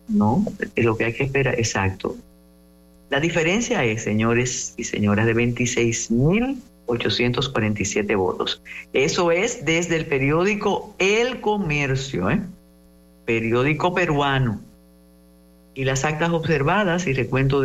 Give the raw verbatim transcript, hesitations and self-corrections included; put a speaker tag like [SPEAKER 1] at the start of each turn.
[SPEAKER 1] No, es lo que hay que esperar, exacto. La diferencia es, señores y señoras, de veintiséis mil ochocientos cuarenta y siete votos. Eso es desde el periódico El Comercio, ¿eh? Periódico peruano. Y las actas observadas y recuento de